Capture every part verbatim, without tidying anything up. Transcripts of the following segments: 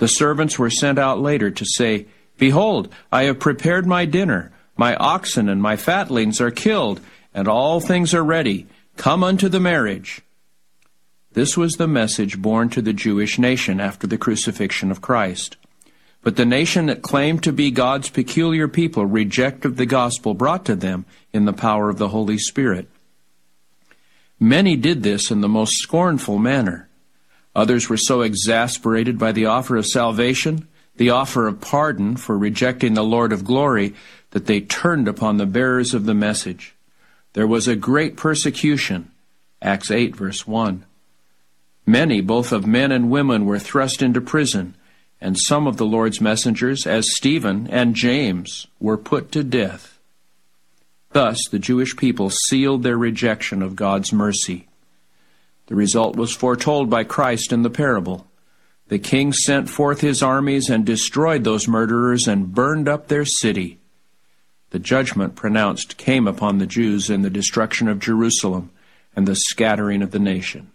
The servants were sent out later to say, "Behold, I have prepared my dinner. My oxen and my fatlings are killed, and all things are ready. Come unto the marriage." This was the message borne to the Jewish nation after the crucifixion of Christ. But the nation that claimed to be God's peculiar people rejected the gospel brought to them in the power of the Holy Spirit. Many did this in the most scornful manner. Others were so exasperated by the offer of salvation, the offer of pardon for rejecting the Lord of glory, that they turned upon the bearers of the message. There was a great persecution. Acts eight, verse one. Many, both of men and women, were thrust into prison, and some of the Lord's messengers, as Stephen and James, were put to death. Thus, the Jewish people sealed their rejection of God's mercy. The result was foretold by Christ in the parable. The king sent forth his armies and destroyed those murderers and burned up their city. The judgment pronounced came upon the Jews in the destruction of Jerusalem and the scattering of the nation.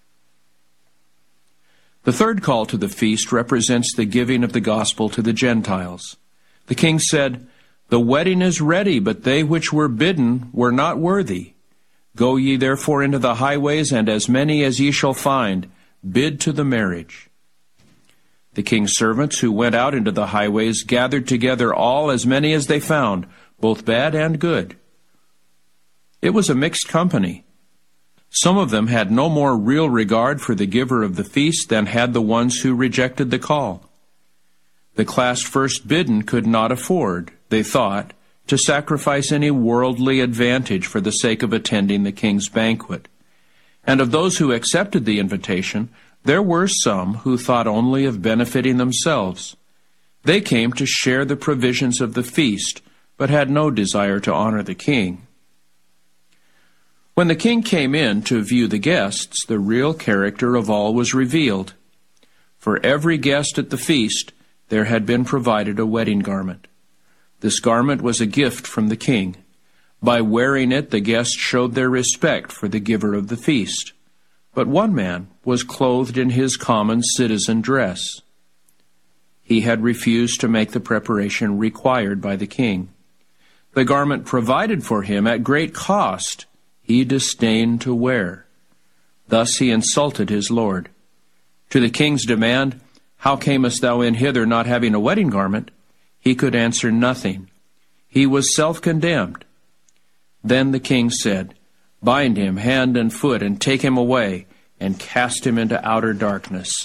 The third call to the feast represents the giving of the gospel to the Gentiles. The king said, "The wedding is ready, but they which were bidden were not worthy. Go ye therefore into the highways, and as many as ye shall find, bid to the marriage." The king's servants who went out into the highways gathered together all as many as they found, both bad and good. It was a mixed company. Some of them had no more real regard for the giver of the feast than had the ones who rejected the call. The class first bidden could not afford, they thought, to sacrifice any worldly advantage for the sake of attending the king's banquet. And of those who accepted the invitation, there were some who thought only of benefiting themselves. They came to share the provisions of the feast, but had no desire to honor the king. When the king came in to view the guests, the real character of all was revealed. For every guest at the feast, there had been provided a wedding garment. This garment was a gift from the king. By wearing it, the guests showed their respect for the giver of the feast. But one man was clothed in his common citizen dress. He had refused to make the preparation required by the king. The garment provided for him at great cost he disdained to wear. Thus he insulted his lord. To the king's demand, "How camest thou in hither not having a wedding garment?" he could answer nothing. He was self-condemned. Then the king said, "Bind him hand and foot, and take him away, and cast him into outer darkness."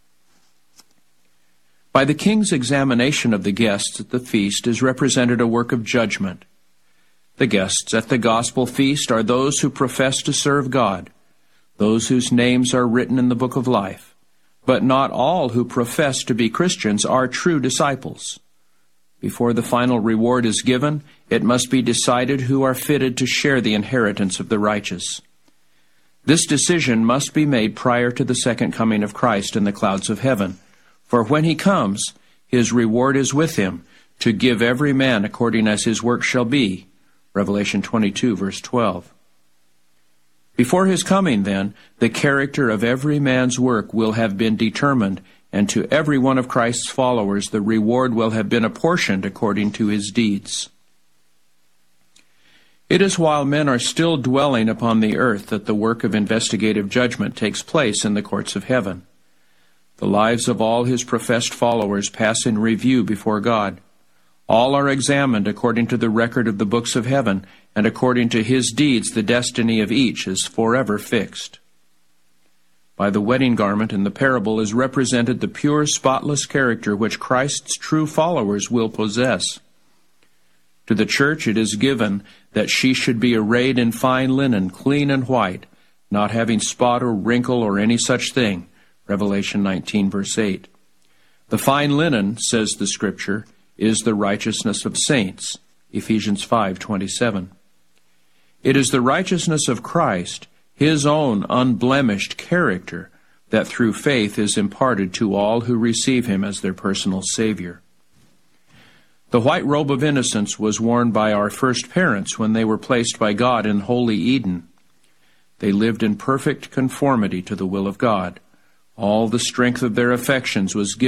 By the king's examination of the guests at the feast is represented a work of judgment. The guests at the gospel feast are those who profess to serve God, those whose names are written in the book of life. But not all who profess to be Christians are true disciples. Before the final reward is given, it must be decided who are fitted to share the inheritance of the righteous. This decision must be made prior to the second coming of Christ in the clouds of heaven, for when he comes, his reward is with him, to give every man according as his work shall be. Revelation twenty-two, verse twelve. Before his coming, then, the character of every man's work will have been determined, and to every one of Christ's followers the reward will have been apportioned according to his deeds. It is while men are still dwelling upon the earth that the work of investigative judgment takes place in the courts of heaven. The lives of all his professed followers pass in review before God. All are examined according to the record of the books of heaven, and according to his deeds the destiny of each is forever fixed. By the wedding garment in the parable is represented the pure, spotless character which Christ's true followers will possess. To the church it is given that she should be arrayed in fine linen, clean and white, not having spot or wrinkle or any such thing. Revelation nineteen, verse eight. The fine linen, says the Scripture, is the righteousness of saints. Ephesians five, twenty-seven. It is the righteousness of Christ, his own unblemished character, that through faith is imparted to all who receive him as their personal Savior. The white robe of innocence was worn by our first parents when they were placed by God in holy Eden. They lived in perfect conformity to the will of God. All the strength of their affections was given